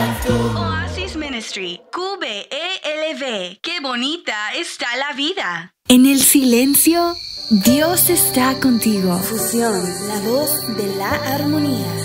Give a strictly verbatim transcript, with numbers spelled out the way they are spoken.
Oasis Ministry, Q B E L V. ¡Qué bonita está la vida! En el silencio, Dios está contigo. Fusión, la voz de la armonía.